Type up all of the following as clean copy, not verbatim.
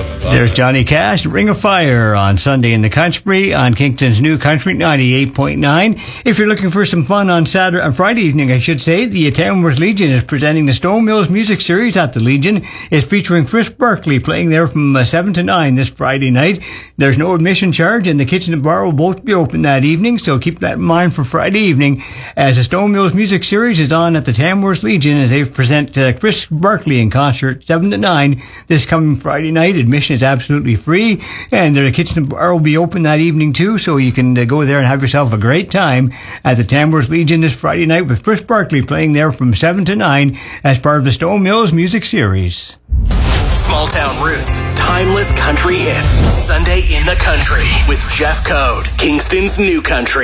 There's Johnny Cash, Ring of Fire on Sunday in the Country on Kingston's New Country 98.9. If you're looking for some fun on Friday evening, I should say, the Tamworth Legion is presenting the Stone Mills Music Series at the Legion. It's featuring Chris Berkeley playing there from 7 to 9 this Friday night. There's no admission charge, and the kitchen and bar will both be open that evening, so keep that in mind for Friday evening as the Stone Mills Music Series is on at the Tamworth Legion as they present Chris Berkeley in concert 7 to 9 this coming Friday night. Admission is absolutely free, and the kitchen and bar will be open that evening too, so you can go there and have yourself a great time at the Tamworth Legion this Friday night with Chris Berkeley playing there from 7 to 9 as part of the Stone Mills Music Series. Small Town Roots, timeless country hits. Sunday in the Country with Jeff Code, Kingston's New Country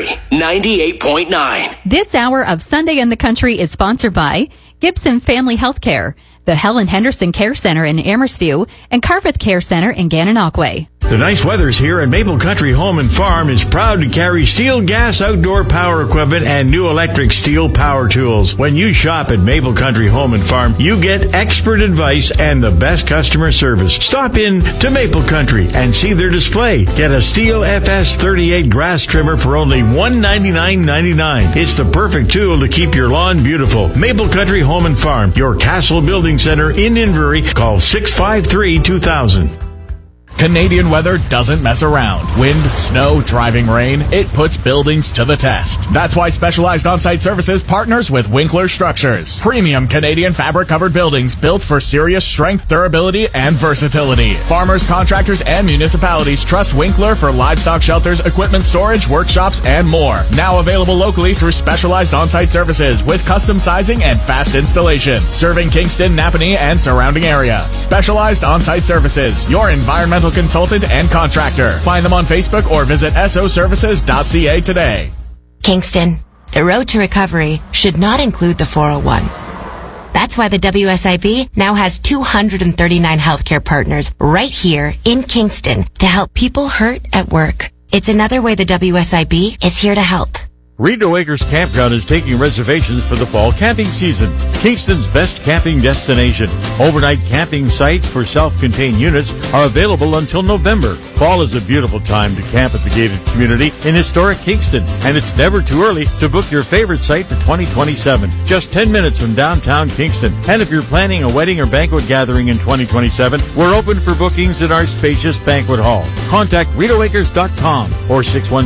98.9. This hour of Sunday in the Country is sponsored by Gibson Family Healthcare, the Helen Henderson Care Center in Amherstview, and Carveth Care Center in Gananoque. The nice weather's here, and Maple Country Home and Farm is proud to carry steel gas outdoor power equipment and new electric steel power tools. When you shop at Maple Country Home and Farm, you get expert advice and the best customer service. Stop in to Maple Country and see their display. Get a Steel FS38 grass trimmer for only $199.99. It's the perfect tool to keep your lawn beautiful. Maple Country Home and Farm, your Castle Building Center in Inverie. Call 653-2000. Canadian weather doesn't mess around. Wind, snow, driving rain, it puts buildings to the test. That's why Specialized On-Site Services partners with Winkler Structures. Premium Canadian fabric-covered buildings built for serious strength, durability, and versatility. Farmers, contractors, and municipalities trust Winkler for livestock shelters, equipment storage, workshops, and more. Now available locally through Specialized On-Site Services with custom sizing and fast installation. Serving Kingston, Napanee, and surrounding area. Specialized On-Site Services, your environmental consultant and contractor. Find them on Facebook or visit soservices.ca today. Kingston, the road to recovery should not include the 401. That's why the WSIB now has 239 healthcare partners right here in Kingston to help people hurt at work. It's another way the WSIB is here to help. Rideau Acres Campground is taking reservations for the fall camping season. Kingston's best camping destination. Overnight camping sites for self-contained units are available until November. Fall is a beautiful time to camp at the gated community in historic Kingston, and it's never too early to book your favorite site for 2027. Just 10 minutes from downtown Kingston. And if you're planning a wedding or banquet gathering in 2027, we're open for bookings in our spacious banquet hall. Contact RideauAcres.com or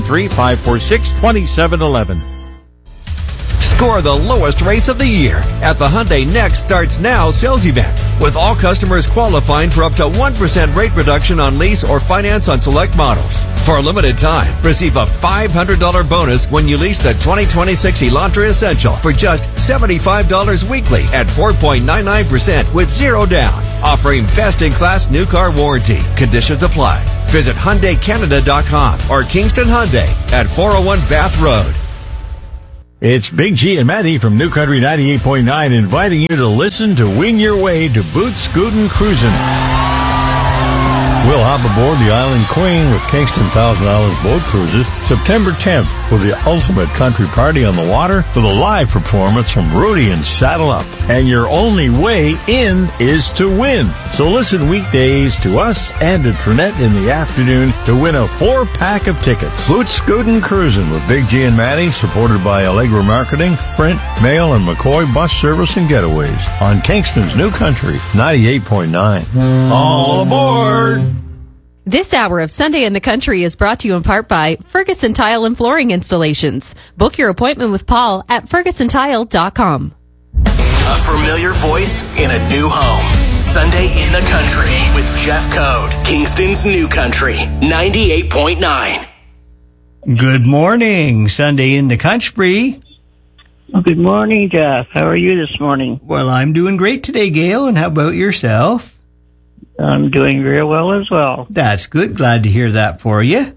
613-546-2711. Score the lowest rates of the year at the Hyundai Next Starts Now sales event, with all customers qualifying for up to 1% rate reduction on lease or finance on select models. For a limited time, receive a $500 bonus when you lease the 2026 Elantra Essential for just $75 weekly at 4.99% with zero down, offering best-in-class new car warranty. Conditions apply. Visit HyundaiCanada.com or Kingston Hyundai at 401 Bath Road. It's Big G and Maddie from New Country 98.9 inviting you to listen to Wing Your Way to Boot Scootin' Cruisin'. We'll hop aboard the Island Queen with Kingston $1,000 boat cruises September 10th with the ultimate country party on the water with a live performance from Rudy and Saddle Up. And your only way in is to win. So listen weekdays to us and to Trinette in the afternoon to win a 4-pack of tickets. Boot Scootin' Cruisin' with Big G and Maddie, supported by Allegra Marketing, Print, Mail, and McCoy Bus Service and Getaways on Kingston's New Country 98.9. All aboard! This hour of Sunday in the Country is brought to you in part by Ferguson Tile and Flooring Installations. Book your appointment with Paul at fergusontile.com. A familiar voice in a new home. Sunday in the Country with Jeff Code, Kingston's New Country 98.9. Good morning, Sunday in the Country. Well, good morning, Jeff. How are you this morning? Well, I'm doing great today, Gail, and how about yourself? I'm doing very well as well. That's good. Glad to hear that for you.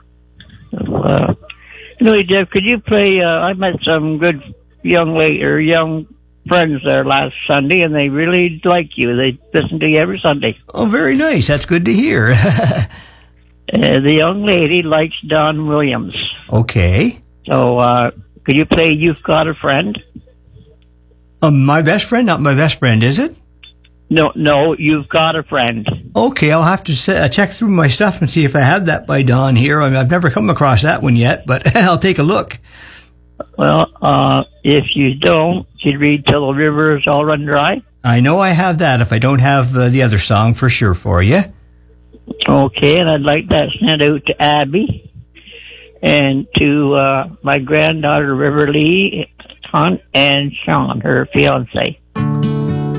Jeff, could you play, I met some good young friends there last Sunday, and they really like you. They listen to you every Sunday. Oh, very nice. That's good to hear. The young lady likes Don Williams. Okay. So, could you play You've Got a Friend? My best friend? Not my best friend, is it? No, you've got a friend. Okay, I'll have to check through my stuff and see if I have that by Dawn here. I've never come across that one yet, but I'll take a look. Well, if you don't, you'd read Till the Rivers All Run Dry. I know I have that if I don't have the other song for sure for you. Okay, and I'd like that sent out to Abby and to my granddaughter River Lee, Hunt, and Sean, her fiance.